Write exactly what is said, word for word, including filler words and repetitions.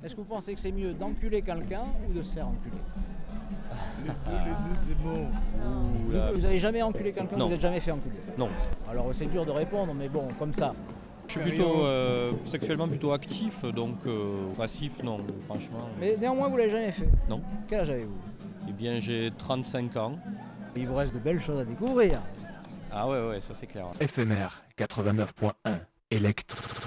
Est-ce que vous pensez que c'est mieux d'enculer quelqu'un ou de se faire enculer? Les deux, les deux, c'est bon. Vous, vous avez jamais enculé quelqu'un? Non. Vous n'êtes jamais fait enculer? Non. Alors c'est dur de répondre, mais bon, comme ça. Je suis plutôt euh, sexuellement plutôt actif, donc euh, passif, non, franchement. Mais néanmoins, vous l'avez jamais fait? Non. Quel âge avez-vous? Eh bien, j'ai trente-cinq ans. Il vous reste de belles choses à découvrir. Ah ouais, ouais, ça c'est clair. F M R quatre-vingt-neuf point un, Electre.